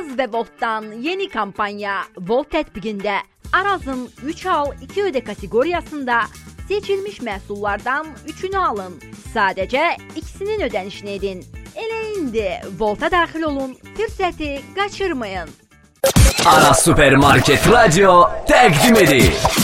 Araz ve Volt'tan yeni kampanya Volt tətbiqində Araz'ın 3 al 2 öde kategorisində seçilmiş məhsullardan 3'ünü alın. Sadəcə ikisinin ödənişini edin. Elə indi Volt'a daxil olun, fürsəti qaçırmayın. Aras Süpermarket Radyo təqdim edir.